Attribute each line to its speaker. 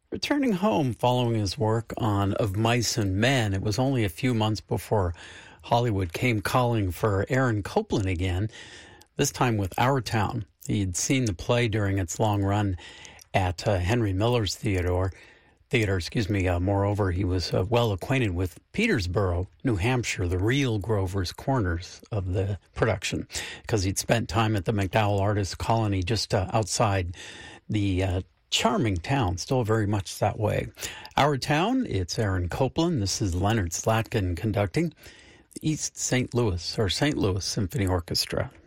Speaker 1: Returning home following his work on Of Mice and Men, it was only a few months before Hollywood came calling for Aaron Copland again, this time with Our Town. He'd seen the play during its long run at Henry Miller's theater. Moreover, he was well acquainted with Petersboro, New Hampshire, the real Grover's Corners of the production, because he'd spent time at the MacDowell Artists Colony just outside the charming town, still very much that way. Our Town, it's Aaron Copland. This is Leonard Slatkin conducting St. Louis Symphony Orchestra.